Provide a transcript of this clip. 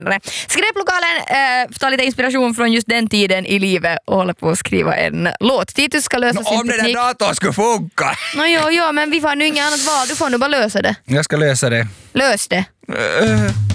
Skräplokalen tar lite inspiration från just den tiden i livet och håller på att skriva en låt. Titus ska lösa sin Om den teknik. där datorn skulle funka. Jo, men vi får nu inget annat val. Du får nu bara lösa det. Jag ska lösa det. Lös det.